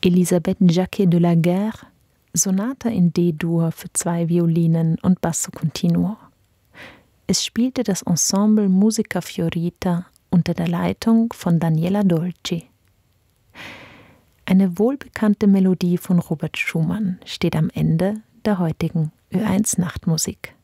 Elisabeth Jacquet de la Guerre, Sonate in D-Dur für 2 Violinen und Basso Continuo. Es spielte das Ensemble Musica Fiorita unter der Leitung von Daniela Dolci. Eine wohlbekannte Melodie von Robert Schumann steht am Ende der heutigen Ö1 Nachtmusik.